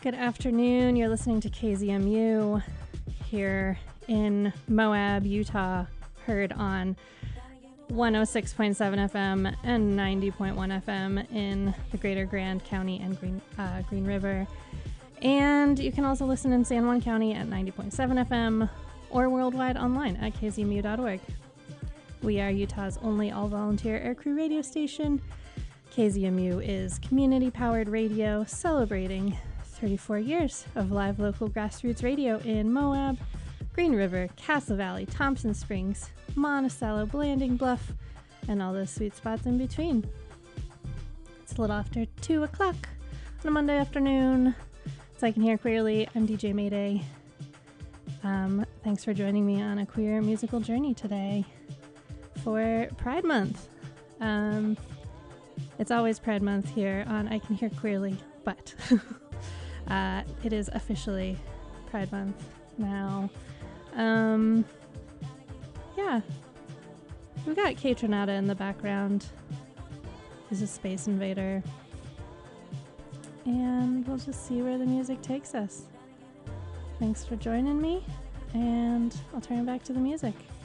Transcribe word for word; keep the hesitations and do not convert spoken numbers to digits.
Good afternoon. You're listening to K Z M U here in Moab, Utah, heard on one oh six point seven F M and ninety point one F M in the greater Grand County and Green, uh, Green River. And you can also listen in San Juan County at ninety point seven F M or worldwide online at k z m u dot org. We are Utah's only all-volunteer aircrew radio station. K Z M U is community-powered radio celebrating thirty-four years of live local grassroots radio in Moab, Green River, Castle Valley, Thompson Springs, Monticello, Blanding Bluff, and all those sweet spots in between. It's a little after two o'clock on a Monday afternoon, so I can hear clearly. I'm D J Mayday. Um, thanks for joining me on a queer musical journey today for Pride Month. Um, it's always Pride Month here on I Can Hear Queerly, but uh, it is officially Pride Month now. Um, yeah, we've got Kaytranada in the background. He's a space invader. And we'll just see where the music takes us. Thanks for joining me, and I'll turn it back to the music.